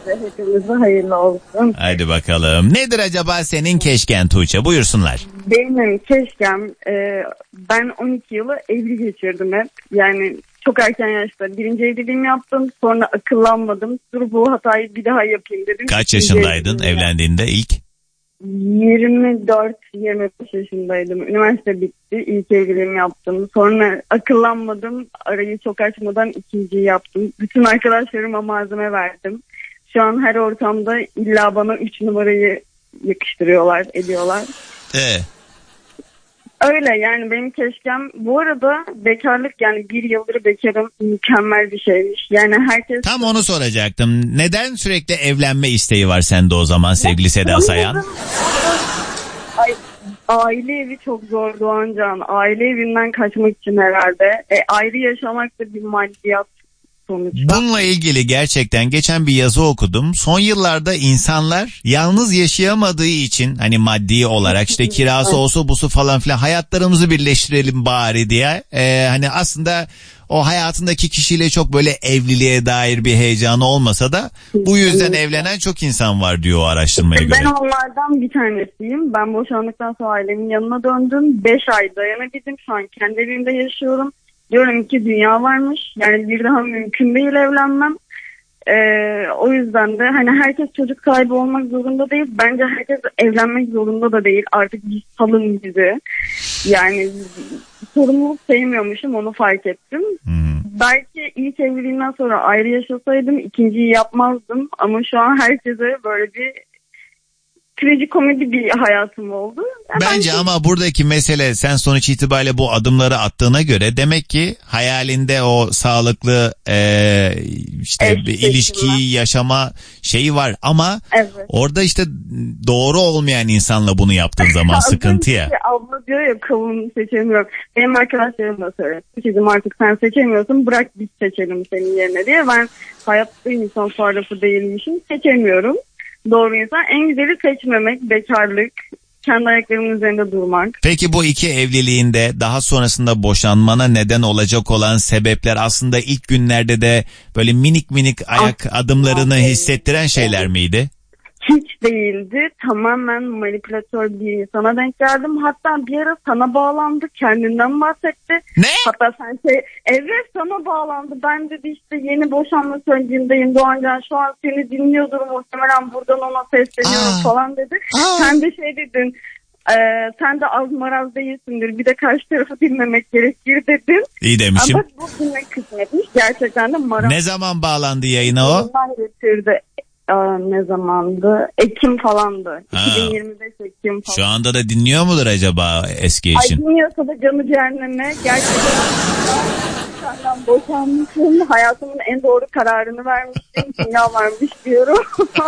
Hepimize hayırlı olsun. Haydi bakalım. Nedir acaba senin keşken Tuğçe? Buyursunlar. Benim keşkem ben 12 yılı evli geçirdim hep. Yani çok erken yaşta birinci evliliğimi yaptım. Sonra akıllanmadım. Dur bu hatayı bir daha yapayım dedim. Kaç yaşındaydın evlendiğinde ilk? 24-25 yaşındaydım. Üniversite bitti. İlk evliliğimi yaptım. Sonra akıllanmadım. Arayı çok açmadan ikinciyi yaptım. Bütün arkadaşlarıma malzeme verdim. Şu an her ortamda illa bana 3 numarayı yakıştırıyorlar, ediyorlar. Öyle yani benim keşkem. Bu arada bekarlık, yani bir yıldır bekarım, mükemmel bir şeymiş. Yani herkes... Tam onu soracaktım. Neden sürekli evlenme isteği var sende o zaman sevgili Seda Sayan? Ay, aile evi çok zor Doğancan. Aile evinden kaçmak için herhalde. Ayrı yaşamak da bir maddiyat sonuçta. Bununla ilgili gerçekten geçen bir yazı okudum. Son yıllarda insanlar yalnız yaşayamadığı için hani maddi olarak işte kirası olsa busu falan filan hayatlarımızı birleştirelim bari diye. Hani aslında o hayatındaki kişiyle çok böyle evliliğe dair bir heyecanı olmasa da bu yüzden evlenen çok insan var diyor o araştırmaya göre. Ben onlardan bir tanesiyim. Ben boşandıktan sonra ailemin yanına döndüm. 5 ay dayanabildim. Şu an kendi evimde yaşıyorum. Diyorum ki dünya varmış. Yani bir daha mümkün değil evlenmem. O yüzden de hani herkes çocuk sahibi olmak zorunda değil. Bence herkes evlenmek zorunda da değil. Artık bir salın bizi. Yani sorumluluk sevmiyormuşum, onu fark ettim. Belki ilk evliliğimden sonra ayrı yaşasaydım ikinciyi yapmazdım. Ama şu an herkese böyle bir trajikomedi bir hayatım oldu. Bence ama buradaki mesele sen sonuç itibariyle bu adımları attığına göre demek ki hayalinde o sağlıklı işte bir ilişkiyi yaşama şeyi var ama orada işte doğru olmayan insanla bunu yaptığın zaman sıkıntı ya. Abla diyor ya kavun seçemiyorum. Benim arkadaşlarım da söylüyor. Bizim artık sen seçemiyorsun, bırak biz seçelim senin yerine diye. Ben hayatta insan sarrafı değilmişim, seçemiyorum. Doğru insan. En güzeli seçmemek, bekarlık, kendi ayaklarımın üzerinde durmak. Peki bu iki evliliğinde daha sonrasında boşanmana neden olacak olan sebepler aslında ilk günlerde de böyle minik minik ayak adımlarını hissettiren şeyler miydi? Hiç değildi. Tamamen manipülatör bir insana denk geldim. Hatta bir ara sana bağlandı. Kendinden bahsetti. Ne? Hatta sen evet sana bağlandı. Ben dedi işte yeni boşanma sürecindeyim Doğancan. Şu an seni dinliyordur muhtemelen buradan ona sesleniyorum falan dedi. Sen de şey dedin. Sen de az maraz değilsindir. Bir de karşı tarafı dinlemek gerekir dedin. İyi demişim. Ama bu dinlemek kısmetmiş. Gerçekten de maraz. Ne zaman bağlandı yayına o? Getirdi. Ne zamandı? Ekim falandı. 2025 Ekim falan. Şu anda da dinliyor mudur acaba eski eşin? Ay dinliyorsa da canı cehenneme. Gerçekten senden boşanmışım. Hayatımın en doğru kararını vermiştim. Dünya varmış diyorum.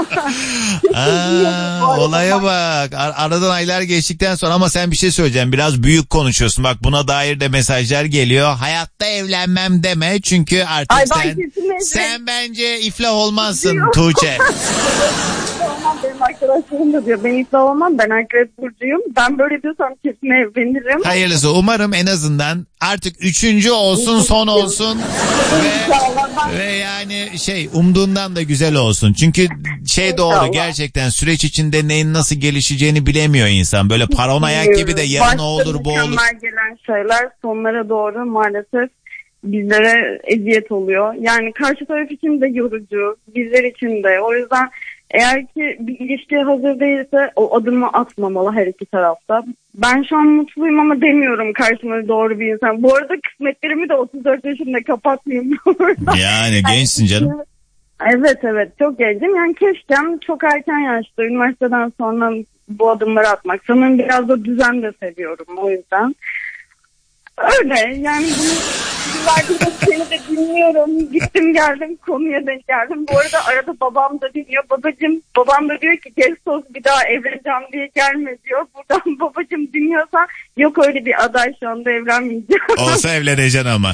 Olaya bak. Aradan aylar geçtikten sonra ama sen bir şey söyleyeceğim. Biraz büyük konuşuyorsun. Bak buna dair de mesajlar geliyor. Hayatta evlenmem deme. Çünkü artık sen bence iflah olmazsın Tuğçe. Benim arkadaşlarım da diyor ben iflah olmam, ben Akrep burcuyum, ben böyle diyorsam kesin evlenirim. Hayırlısı, umarım en azından artık 3. olsun son olsun ve yani umduğundan da güzel olsun. Çünkü doğru, gerçekten süreç içinde neyin nasıl gelişeceğini bilemiyor insan. Böyle paranoyak gibi de yarın o olur bu olur. Mükemmel gelen şeyler sonlara doğru maalesef bizlere eziyet oluyor. Yani karşı taraf için de yorucu, bizler için de. O yüzden eğer ki bir ilişkiye hazır değilse o adımı atmamalı her iki tarafta. Ben şu an mutluyum ama demiyorum karşıma doğru bir insan. Bu arada kısmetlerimi de 34 yaşında kapatmayayım. Yani gençsin canım. Evet çok gencim. Yani keşkem çok erken yaşta üniversiteden sonra bu adımları atmak. Sanırım biraz da düzen de seviyorum o yüzden. Öyle yani bunu yıllardır da seni de dinliyorum. Gittim geldim konuya denk geldim. Bu arada arada babam da dinliyor. Babam da diyor ki gel sos bir daha evleneceğim diye gelme diyor. Buradan babacığım dinliyorsan yok öyle bir aday şu anda evlenmeyeceğim. Olsa evleneceksin ama.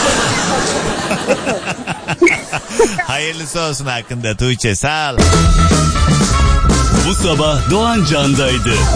Hayırlısı olsun hakkında Tuğçe, sağ ol. Bu sabah Doğan Can'daydı.